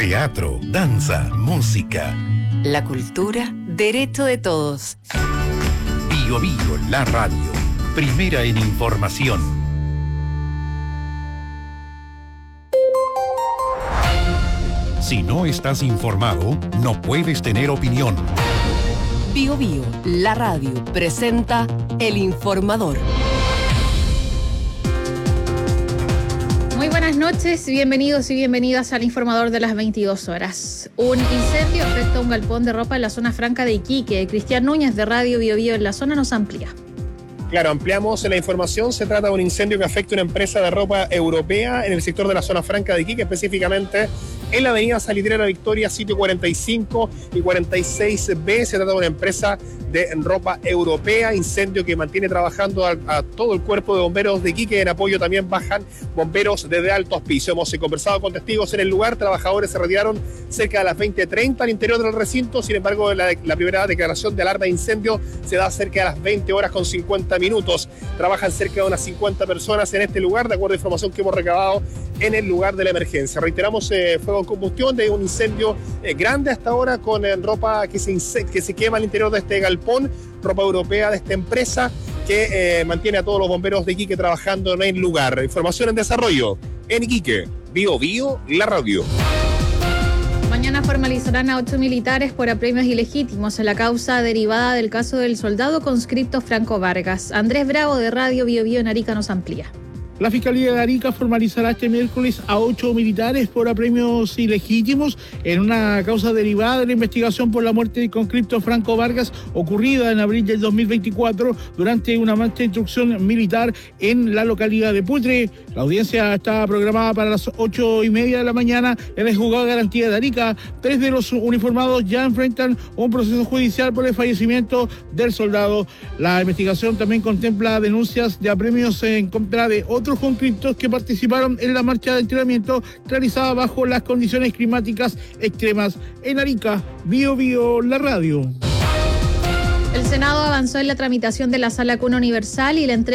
teatro, danza, música. La cultura, derecho de todos. Bio Bio, la radio. Primera en información. Si no estás informado, no puedes tener opinión. Bio Bio, la radio, presenta El Informador. Muy buenas noches, bienvenidos y bienvenidas al Informador de las 22 horas. Un incendio afecta a un galpón de ropa en la zona franca de Iquique. Cristian Núñez de Radio Bio Bio en la zona nos amplía. Claro, ampliamos la información. Se trata de un incendio que afecta a una empresa de ropa europea en el sector de la zona franca de Iquique, específicamente en la avenida Salitrera Victoria, sitio 45 y 46B. Se trata de una empresa de ropa europea, incendio que mantiene trabajando a todo el cuerpo de bomberos de Iquique. En apoyo también bajan bomberos desde Alto Hospicio. Hemos conversado con testigos en el lugar. Trabajadores se retiraron cerca de las 20:30 al interior del recinto. Sin embargo, la primera declaración de alarma de incendio se da cerca de las 20 horas con 50 minutos. Trabajan cerca de unas 50 personas en este lugar, de acuerdo a información que hemos recabado en el lugar de la emergencia. Reiteramos, fuego en combustión de un incendio grande hasta ahora, con ropa que se quema al interior de este galpón, ropa europea de esta empresa que mantiene a todos los bomberos de Iquique trabajando en el lugar. Información en desarrollo en Iquique. Bio Bio, la radio. Mañana formalizarán a 8 militares por apremios ilegítimos en la causa derivada del caso del soldado conscripto Franco Vargas. Andrés Bravo de Radio Bio Bio en Arica nos amplía. La Fiscalía de Arica formalizará este miércoles a 8 militares por apremios ilegítimos en una causa derivada de la investigación por la muerte del conscripto Franco Vargas ocurrida en abril del 2024 durante una marcha de instrucción militar en la localidad de Putre. La audiencia está programada para las 8:30 de la mañana en el Juzgado de Garantía de Arica. 3 de los uniformados ya enfrentan un proceso judicial por el fallecimiento del soldado. La investigación también contempla denuncias de apremios en contra de otros conscriptos que participaron en la marcha de entrenamiento realizada bajo las condiciones climáticas extremas. En Arica, Bio Bio, la radio. El Senado avanzó en la tramitación de la Sala Cuna Universal y la entrega